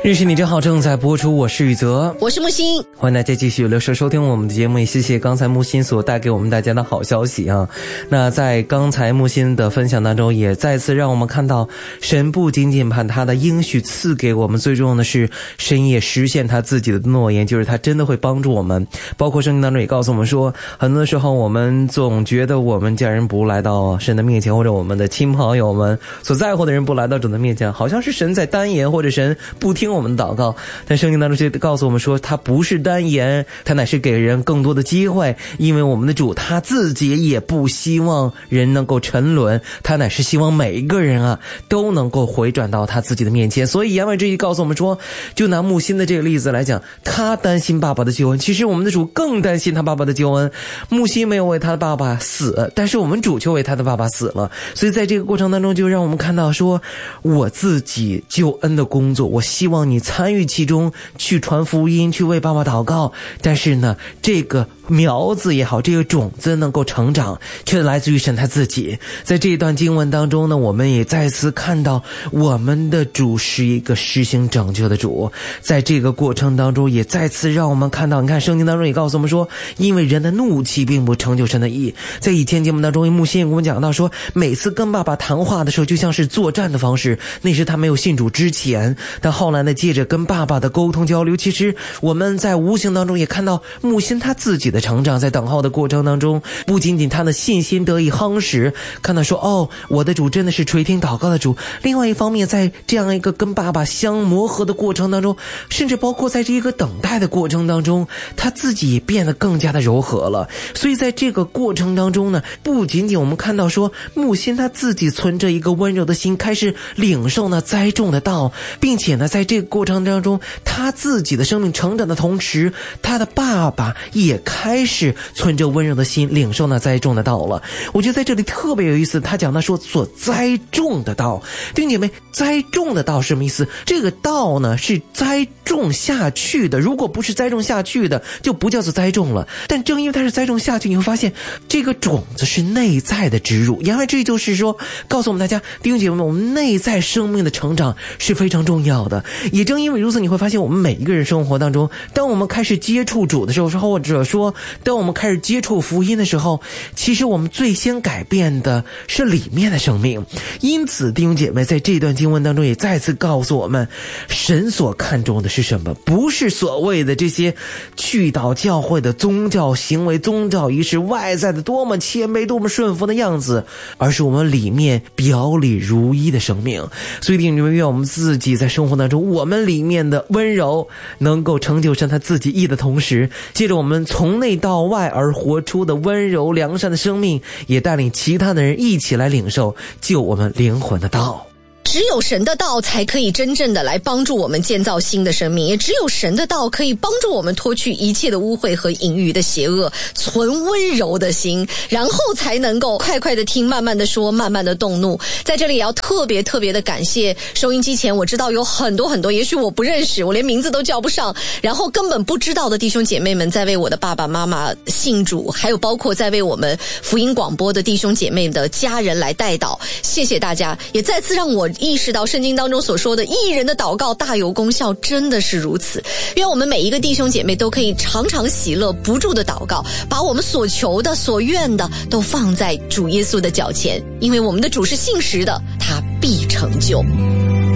认识你真好正在播出，我是宇泽， 我是木星， 欢迎大家继续留守收听我们的节目，也谢谢刚才木星所带给我们大家的好消息啊。那在刚才木星的分享当中，也再次让我们看到神不仅仅把他的应许赐给我们，最重要的是神也实现他自己的诺言，就是他真的会帮助我们。包括圣经当中也告诉我们说，很多时候我们总觉得我们家人不来到神的面前，或者我们的亲朋友们所在乎的人不来到主的面前，好像是神在单言，或者神不听我们的祷告。但圣经当中却告诉我们说，他不是单言，他乃是给人更多的机会，因为我们的主他自己也不希望人能够沉沦，他乃是希望每一个人都能够回转到他自己的面前。所以言外之意告诉我们说，就拿木星的这个例子来讲，他担心爸爸的救恩，其实我们的主更担心他爸爸的救恩。木星没有为他的爸爸死，但是我们主却为他的爸爸死了。所以在这个过程当中，就让我们看到说，我自己救恩的工作，我希望你参与其中，去传福音，去为爸爸祷告。但是呢，这个苗子也好，这个种子能够成长，却来自于神他自己。在这一段经文当中呢，我们也再次看到我们的主是一个施行拯救的主。在这个过程当中，也再次让我们看到，你看圣经当中也告诉我们说，因为人的怒气并不成就神的义。在以前节目当中，木星也跟我们讲到说，每次跟爸爸谈话的时候，就像是作战的方式，那是他没有信主之前。但后来呢，借着跟爸爸的沟通交流，其实我们在无形当中也看到木星他自己的成长。在等候的过程当中，不仅仅他的信心得以夯实，看到说，我的主真的是垂听祷告的主。另外一方面，在这样一个跟爸爸相磨合的过程当中，甚至包括在这一个等待的过程当中，他自己也变得更加的柔和了。所以在这个过程当中呢，不仅仅我们看到说，木星他自己存着一个温柔的心，开始领受那栽种的道，并且呢，在这个过程当中，他自己的生命成长的同时，他的爸爸也开始存着温柔的心领受那栽种的道了。我觉得在这里特别有意思，他讲到说所栽种的道，弟兄姐妹，栽种的道是什么意思？这个道呢是栽种下去的，如果不是栽种下去的，就不叫做栽种了。但正因为它是栽种下去，你会发现这个种子是内在的植入。言外之意就是说，告诉我们大家，弟兄姐妹们，我们内在生命的成长是非常重要的。也正因为如此，你会发现我们每一个人生活当中，当我们开始接触主的时候，或者说当我们开始接触福音的时候，其实我们最先改变的是里面的生命。因此弟兄姐妹，在这段经文当中也再次告诉我们，神所看重的是什么？不是所谓的这些去到教会的宗教行为、宗教仪式外在的多么谦卑、多么顺服的样子，而是我们里面表里如一的生命。所以弟兄姐妹，愿我们自己在生活当中，我们里面的温柔能够成就神他自己义的同时，借着我们从内到外而活出的温柔良善的生命，也带领其他的人一起来领受救我们灵魂的道。 只有神的道才可以真正的来帮助我们建造新的生命，也只有神的道可以帮助我们脱去一切的污秽和淫欲的邪恶，存温柔的心，然后才能够快快的听，慢慢的说，慢慢的动怒。在这里也要特别的感谢收音机前，我知道有很多也许我不认识，我连名字都叫不上，然后根本不知道的弟兄姐妹们，在为我的爸爸妈妈信主，还有包括在为我们福音广播的弟兄姐妹的家人来代祷。谢谢大家，也再次让我意识到圣经当中所说的义人的祷告大有功效，真的是如此。愿我们每一个弟兄姐妹都可以常常喜乐不住的祷告，把我们所求的所愿的都放在主耶稣的脚前，因为我们的主是信实的，他必成就。